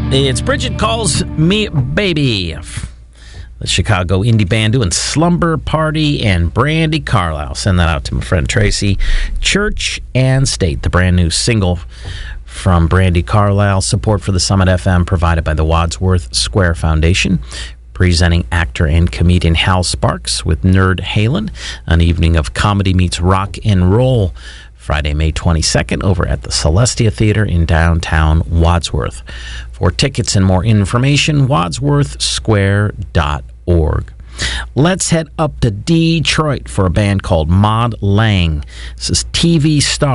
It's Bridget Calls Me Baby. The Chicago indie band doing Slumber Party and Brandi Carlile. Send that out to my friend Tracy. Church and State, the brand new single from Brandi Carlile. Support for the Summit FM provided by the Wadsworth Square Foundation. Presenting actor and comedian Hal Sparks with Nerd Halen. An evening of comedy meets rock and roll. Friday, May 22nd, over at the Celestia Theater in downtown Wadsworth. For tickets and more information, wadsworthsquare.org. Let's head up to Detroit for a band called Maud Lang. This is TV Star.